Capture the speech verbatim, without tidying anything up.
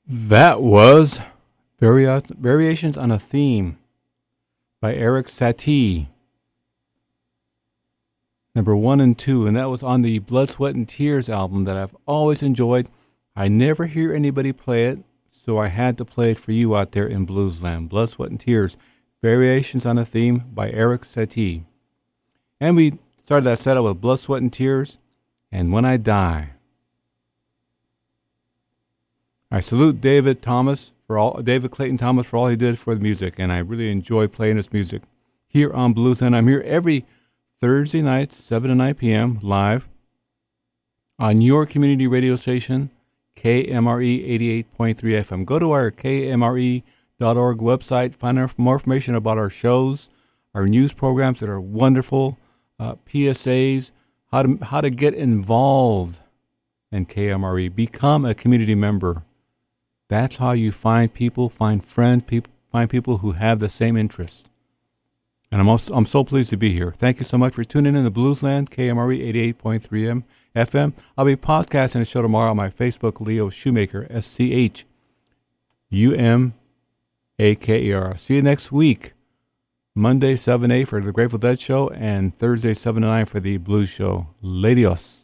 That was Vari- Variations on a Theme by Eric Satie, number one and two, and that was on the Blood, Sweat, and Tears album that I've always enjoyed. I never hear anybody play it, so I had to play it for you out there in Bluesland. Blood, Sweat, and Tears, Variations on a Theme by Eric Satie. And we started that set out with Blood, Sweat, and Tears, and When I Die. I salute David Thomas for all David Clayton Thomas for all he did for the music, and I really enjoy playing his music here on Bluesland. I'm here every Thursday night, seven to nine p.m. live on your community radio station, K M R E eighty-eight point three F M. Go to our K M R E dot org website, find out more information about our shows, our news programs that are wonderful, uh, P S As, how to how to get involved in K M R E, become a community member. That's how you find people, find friends, people, find people who have the same interests. And I'm also, I'm so pleased to be here. Thank you so much for tuning in to Bluesland, K M R E eighty-eight point three F M. I'll be podcasting the show tomorrow on my Facebook, Leo Shoemaker, S C H U M A K E R. See you next week. Monday, seven to eight for the Grateful Dead Show, and Thursday, seven to nine for the Blues Show. Ladios.